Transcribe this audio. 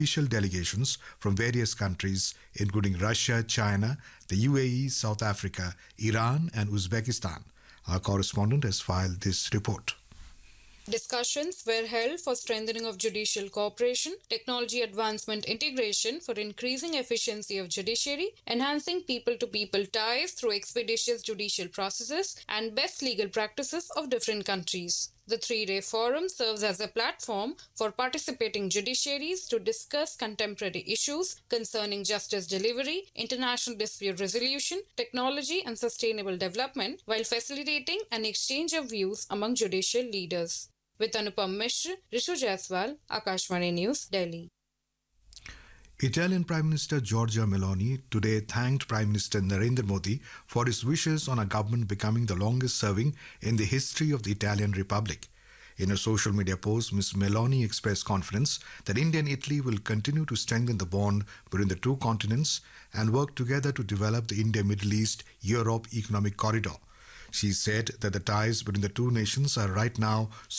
official delegations from various countries, including Russia, China, the UAE, South Africa, Iran, and Uzbekistan. Our correspondent has filed this report. Discussions were held for strengthening of judicial cooperation, technology advancement integration for increasing efficiency of judiciary, enhancing people-to-people ties through expeditious judicial processes, and best legal practices of different countries. The three-day forum serves as a platform for participating judiciaries to discuss contemporary issues concerning justice delivery, international dispute resolution, technology, and sustainable development, while facilitating an exchange of views among judicial leaders. With Anupam Mishra, Rishu Jaiswal, Akashvani News, Delhi. Italian Prime Minister Giorgia Meloni today thanked Prime Minister Narendra Modi for his wishes on a government becoming the longest serving in the history of the Italian Republic. In a social media post, Ms. Meloni expressed confidence that India and Italy will continue to strengthen the bond between the two continents and work together to develop the India-Middle East-Europe economic corridor. She said that the ties between the two nations are right now